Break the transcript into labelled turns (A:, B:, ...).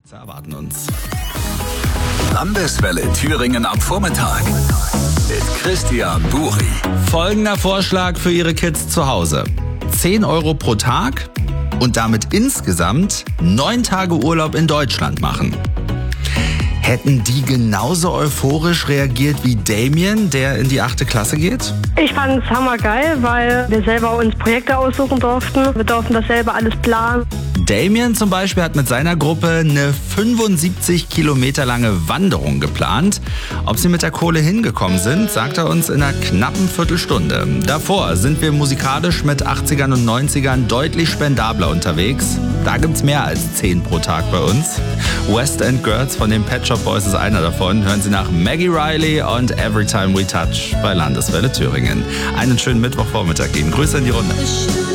A: Erwarten uns.
B: Landeswelle Thüringen am Vormittag mit Christian Buri.
A: Folgender Vorschlag für Ihre Kids zu Hause. 10 Euro pro Tag und damit insgesamt 9 Tage Urlaub in Deutschland machen. Hätten die genauso euphorisch reagiert wie Damien, der in die 8. Klasse geht?
C: Ich fand es hammergeil, weil wir selber uns Projekte aussuchen durften. Wir durften das selber alles planen.
A: Damien zum Beispiel hat mit seiner Gruppe eine 75 Kilometer lange Wanderung geplant. Ob sie mit der Kohle hingekommen sind, sagt er uns in einer knappen Viertelstunde. Davor sind wir musikalisch mit 80ern und 90ern deutlich spendabler unterwegs. Da gibt's mehr als 10 pro Tag bei uns. West End Girls von den Pet Shop Boys ist einer davon. Hören Sie nach Maggie Riley und Every Time We Touch bei Landeswelle Thüringen. Einen schönen Mittwochvormittag Ihnen. Grüße in die Runde.